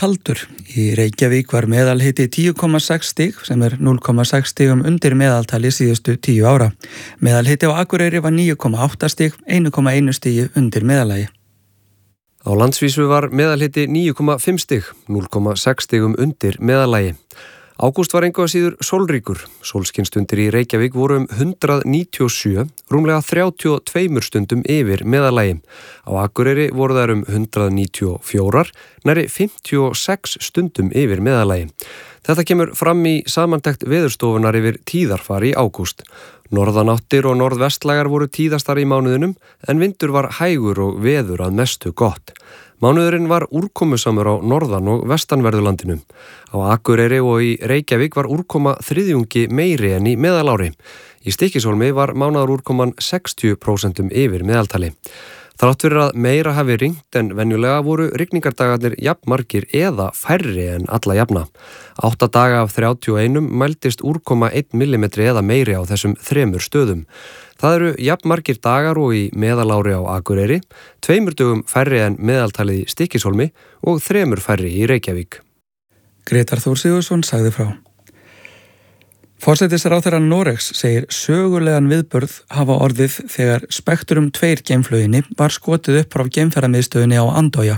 kaldur. Í Reykjavík var meðalhiti 10,6 stig sem 0,6 stigum undir meðaltali síðustu 10 ára. Meðalhiti á Akureyri var 9,8 stig, 1,1 stigi undir meðallagi. Á landsvísu var meðalhiti 9,5 stig, 0,6 stigum undir meðallagi. Ágúst var engu að síður sólríkur. Sólskinstundir í Reykjavík voru 197, rúmlega 32 stundum yfir meðallagi. Á Akureyri voru þær 194, nærri 56 stundum yfir meðallagi. Þetta kemur fram í samantekt veðurstofunar yfir tíðarfar í ágúst. Norðanáttir og norðvestlægar voru tíðastar í mánuðinum en vindur var hægur og veður að mestu gott. Mánuðurinn var úrkomusamur á norðan- og vestanverðurlandinu. Á Akureyri og í Reykjavík var úrkoma þriðjungi meiri en í meðalári. Í Stykkishólmi var mánaðarúrkoman 60% yfir meðaltali. Þrátt fyrir að meira hafi rignt en venjulega voru rigningardagarnir jafnmargir eða færri en alla jafna. 8 daga af 31 mældist úrkoma 1 mm eða meiri á þessum 3 stöðum. Það eru jafnmargir dagar og í meðalári á Akureyri, 2 dögum færri en meðaltalið í Stykkishólmi og 3 færri í Reykjavík. Grétar Þór Sigurðsson sagði frá. Forsætisráðherra Noregs segir sögulegan viðburð hafa orðið þegar Spektrum 2 geimflauginni var skotið upp frá geimferðamiðstöðinni á Andøya.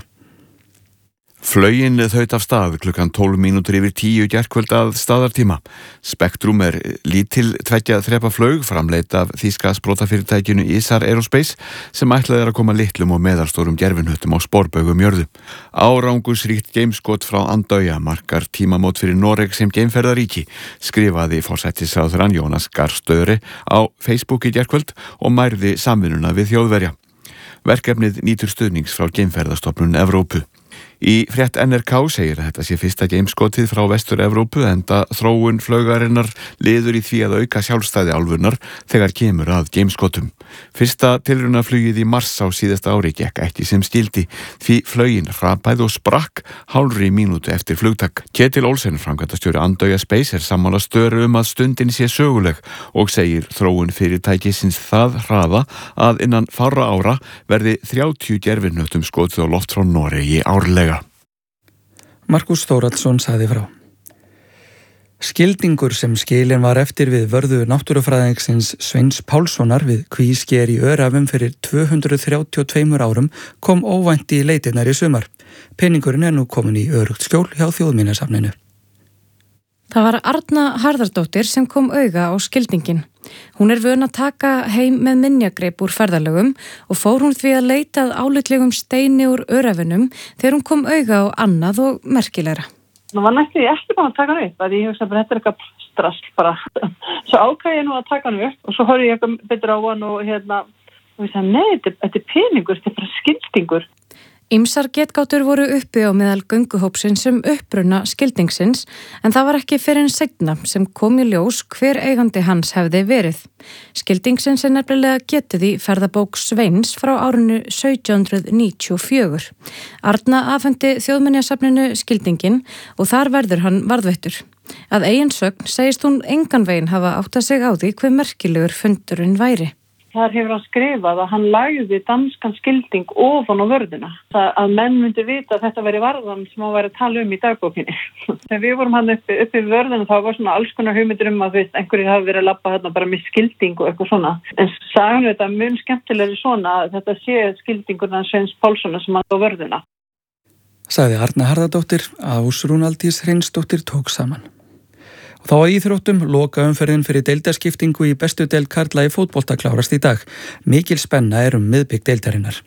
Flaugin þaut af stað klukkan 12 mínútur yfir 10 gærkvöld að staðartíma. Spektrum lítil 2 þrepa flaug framleidd af þýska sprotafyrirtækinu Isar Aerospace sem ætlað að koma litlum og meðalstórum gerfinhuttum á sporbaugum jörðu. Árangursríkt geimskot frá Andøya markar tímamót fyrir Noreg sem geimferðaríki, skrifaði forsætisráðherrann Jonas Gahr Støre á Facebook í gærkvöld og mærði samvinnuna við Þjóðverja. Verkefnið nýtur stuðnings frá geimferðastofnun Evrópu. Í frétt NRK segir að þetta sé fyrsta geimskotið frá Vestur-Evrópu enda þróun flaugarinnar liður í því að auka sjálfstæði álfunnar þegar kemur að geimskotum. Fyrsta tilraunaflugið í mars á síðasta ári gekk ekki sem skildi því flaugin hrapaði og sprakk hálfri mínútu eftir flugtak. Ketil Olsen, framkvæmdastjóri Andøya Space, sammála Støre að stundin sé söguleg og segir þróun fyrirtækisins það hraða að innan fárra ára verði 30 gerfinhuttum skotið á loft frá Noregi árlega. Markus Þórhallsson sagði frá. Skildingur sem skilin var eftir við vörðu náttúrufræðingsins Sveins Pálssonar við Kvísker í Öræfum fyrir 232 árum kom óvænt í leitirnar í sumar. Peningurinn nú komin í öruggt skjól hjá Þjóðminjasafninu. Það var Arna Harðardóttir sem kom auga á skildingin. Hún vön að taka heim með minjagreip úr ferðalögum og fór hún því að leita að álitlegum steini úr Öræfunum þegar hún kom auga á annað og merkilegra. Það var næstu ekki búin að taka hann upp, ég hugsa bara þetta eitthvað strasl bara. Svo ákvað ég nú að taka hann upp og svo horfði ég eitthvað betur á hann og ég sagði, nei, þetta peningur, þetta bara skildingur. Ýmsar getgátur voru uppi á meðal gönguhópsins uppruna skildingsins en það var ekki fyrr en seinna sem kom í ljós hver eigandi hans hefði verið. Skildingsins nefnilega getið í ferðabók Sveins frá árinu 1794. Arna afhendi Þjóðminjasafninu skildingin og þar verður hann varðveittur. Að eigin sögn segist hún engan veginn hafa áttað sig á því hve merkilegur fundurinn væri. Þar hefur hann skrifað að hann lagði danskan skilding ofan á vörðuna. Það að menn myndi vita að þetta væri varðan sem hann væri að tala í dagbókinni. Þegar við vorum hann uppi vörðuna þá var svona alls konar hugmyndir að einhverjir hafi verið að labba hérna bara með skilding og eitthvað svona. En sagan þetta mun skemmtilegri svona að þetta sé skildingurna Sveins Pálssonar sem hann á vörðuna. Sagði Arna Harðardóttir, Ásrún Aldís Hreinsdóttir tók saman. Þá að íþróttum lokaumferðin fyrir deildarskiptingu í bestu deild karla í fótbolta klárast í dag. Mikil spenna miðbik deildarinnar.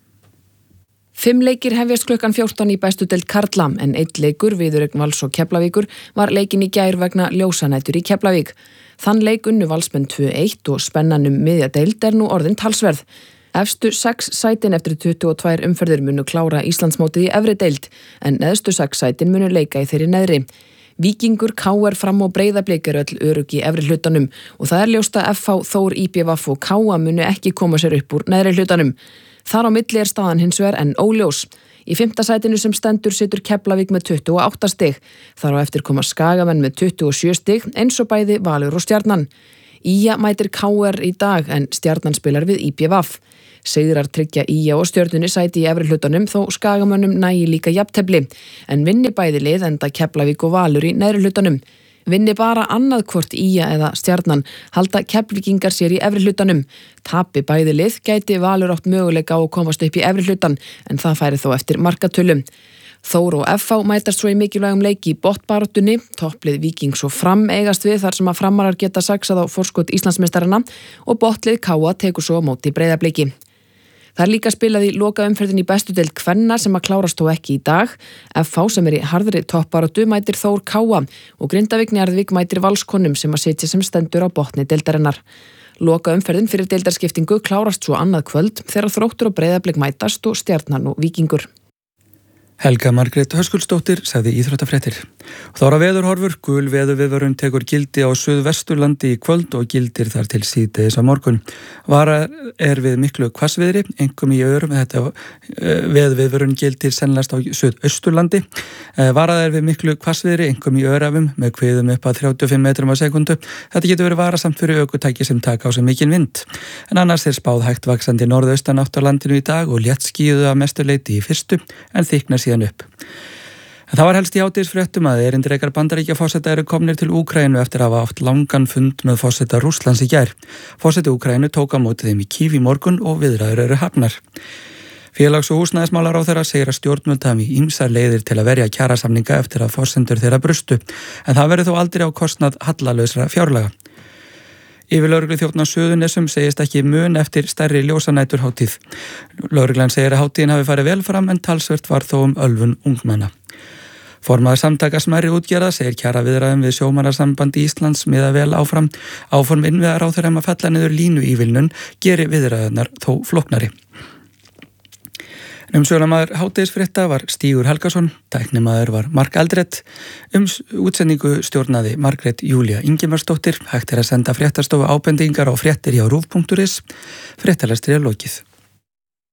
5 leikir hefjast klukkan 14 í bestu deild karla en 1 leikur Viðureign Vals og Keflavíkur var leikinn í gær vegna ljósanætur í Keflavík. Þann leik unnu Valsmenn 2-1 og spennan miðja deild nú orðin talsverð. Efstu 6 sætin eftir 22 umferðir munu klára Íslandsmótið í efri deild en neðstu 6 sætin munu leika í þeirri neðri. Víkingur, KR, Fram og Breiðablik öll örugg í efri hlutanum og það ljóst að FH, Þór, IBVF og KA munu ekki koma sér upp úr neðri hlutanum. Þar á milli staðan hins vegar enn óljós. Í 5. sætinu sem stendur situr Keflavík með 28 stig. Þar á eftir koma Skagamenn með 27 stig eins og bæði Valur og Stjarnan. Ía mætir KR í dag en Stjarnan spilar við IBVF. Sigrar tryggja ÍA og Stjörnunni sæti í efri hlutanum þó Skagamönnum nægi líka jafntefli, en vinni bæði lið enda Keflavík og Valur í neðri hlutanum. Vinni bara annað hvort ÍA eða Stjarnan halda Keflvíkingar sér í efri hlutanum. Tapi bæði lið gæti Valur átt möguleika á að komast upp í efri hlutan, en það færi þó eftir markatölum. Þór og FH mætast svo í mikilvægum leiki í botnbaráttunni, topplið Víkings og Fram eigast við þar sem að Framarar geta saxað á forskot Íslandsmeistarana og botnlið KA tekur svo á móti Breiðabliki. Það líka spilað í lokaumferðin í bestu deild kvenna sem að klárast þó ekki í dag. FH sem í harðri toppbaráttu mætir Þór KA og Grindavík Njarðvík mætir Valskonum sem að sitja sem stendur á botni deildarinnar. Lokaumferðin fyrir deildarskiptingu klárast svo annað kvöld þegar Þróttur og Breiðablik mætast og Stjarnan og Víkingur. Helga Margrét Höskuldsdóttir sagði íþróttafréttir. Þá er að veðurhorfur, gul veðurviðvörun tekur gildi á Suðvesturlandi í kvöld og gildir þar til síðdegis á morgun. Vara er við miklu hvassviðri, einkum í örum, þetta veðurviðvörun gildir sennilegast á Suðausturlandi. Varað er við miklu hvassviðri, einkum í örafum, með kviðum upp að 35 metrum á sekundu. Þetta getur verið varasamt fyrir ökutæki sem taka á sig mikinn vind. En annars er spáð hægt vaxandi norðaustanátt á landinu í dag og léttskýjuðu að mestu leyti í fyrstu, en þykknar síðan upp. En það var helst í hádegisfréttum að erindrekar Bandaríkjaforseta eru komnir til Úkraínu eftir að hafa átt langan fund með forseta Rússlands í gær. Forseti Úkraínu tók á móti þeim í Kív í morgun og viðræður eru hafnar. Félags- og húsnæðismálaráðherra segir að stjórnvöld hafi ýmsar leiðir til að verja kjarasamninga eftir að forsendur þeirra brustu, en það verður þó aldrei á kostnað hallalausra fjárlaga. Yfirlögregluþjónn á Suðurnesum segist ekki mun eftir stærri ljósanæturhátíð. Lögreglan segir að hátíðin hafi farið vel fram en talsvert var þó ölvun ungmenna. Formaður samtaka smærri útgerða segir kjaraviðræðum við Sjómannasambandi Íslands miða vel áfram. Áform innviðaráðherra að fella niður línuívilnun geri viðræðurnar þó flóknari. Umsjónamaður hádegisfrétta var Stígur Helgason, tæknimaður var Mark Eldrett, útsendingu stjórnaði Margrét Júlía Ingimarsdóttir. Hægt er að senda fréttastofu ábendingar á fréttir hjá rúv.is. Fréttalestri er lokið.